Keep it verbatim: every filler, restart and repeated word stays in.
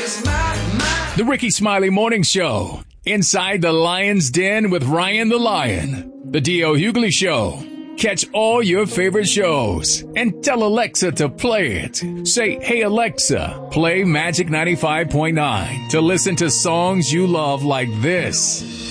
The Ricky Smiley Morning Show. Inside the Lion's Den with Ryan the Lion. The D L Hughley Show. Catch all your favorite shows and tell Alexa to play it. Say, hey Alexa, play Magic ninety-five point nine to listen to songs you love like this.